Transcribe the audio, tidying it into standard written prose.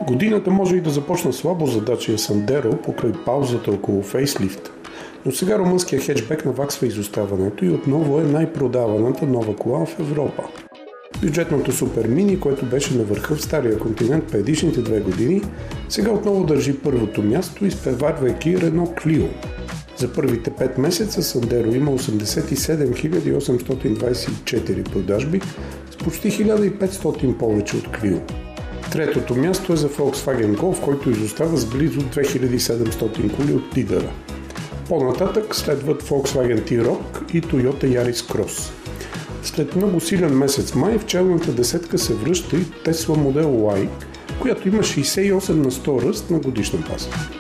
Годината може и да започна слабо за Dacia Sandero покрай паузата около фейслифт, но сега румънският хетчбек наваксва изоставането и отново е най-продаваната нова кола в Европа. Бюджетното Супер Мини, което беше на върха в стария континент предишните 2 години, сега отново държи първото място, изпреварвайки Renault Clio. За първите 5 месеца Sandero има 87 824 продажби, с почти 1500 повече от Clio. Третото място е за Volkswagen Golf, който изостава с близо 2700 коли от лидера. По-нататък следват Volkswagen T-Roc и Toyota Yaris Cross. След много силен месец май в челната десетка се връща и Tesla Model Y, която има 68 на 100 ръст на годишна база.